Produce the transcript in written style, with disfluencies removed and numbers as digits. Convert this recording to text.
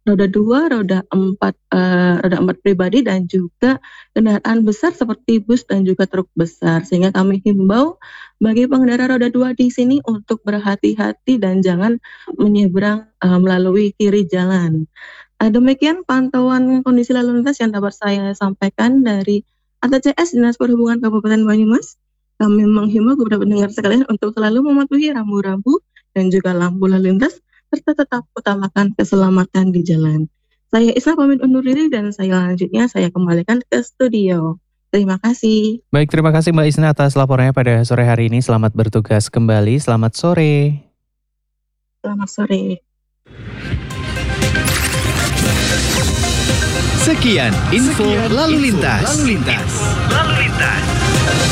roda 2, roda 4 pribadi dan juga kendaraan besar seperti bus dan juga truk besar. Sehingga kami himbau bagi pengendara roda 2 di sini untuk berhati-hati dan jangan menyeberang melalui kiri jalan. Demikian pantauan kondisi lalu lintas yang dapat saya sampaikan dari ATCS Dinas Perhubungan Kabupaten Banyumas. Kami menghimbau kepada pendengar sekalian untuk selalu mematuhi rambu-rambu dan juga lampu lalu lintas serta tetap utamakan keselamatan di jalan. Saya Isla pamit undur diri dan selanjutnya saya kembalikan ke studio. Terima kasih. Baik, terima kasih Mbak Isna atas laporannya pada sore hari ini. Selamat bertugas kembali. Selamat sore. Selamat sore. Sekian info lalu lintas.